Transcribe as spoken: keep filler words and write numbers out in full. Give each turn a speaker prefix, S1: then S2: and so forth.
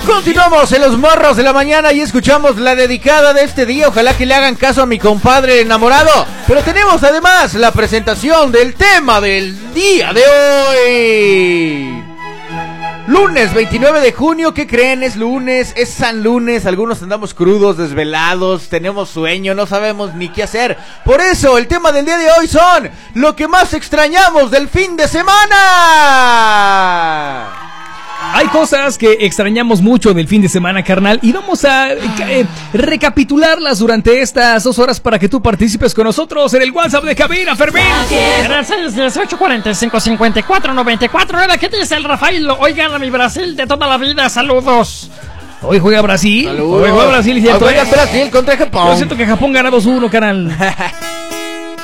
S1: Continuamos en los morros de la mañana y escuchamos la dedicada de este día. Ojalá que le hagan caso a mi compadre enamorado. Pero tenemos además la presentación del tema del día de hoy. Lunes veintinueve de junio, ¿qué creen? Es lunes, es San Lunes, algunos andamos crudos, desvelados, tenemos sueño, no sabemos ni qué hacer. Por eso, el tema del día de hoy son lo que más extrañamos del fin de semana.
S2: Hay cosas que extrañamos mucho del fin de semana, carnal, y vamos a eh, recapitularlas durante estas dos horas para que tú participes con nosotros en el WhatsApp de cabina, Fermín.
S3: Era el seis dieciocho cuarenta y cinco cincuenta y cuatro noventa y cuatro. Era, ¿qué dice el Rafael? Hoy gana mi Brasil de toda la vida, saludos.
S2: Hoy juega Brasil.
S1: Saludos.
S2: Hoy juega Brasil, ¿cierto?
S1: Hoy juega Brasil contra Japón.
S2: Yo siento que Japón gana dos uno, canal.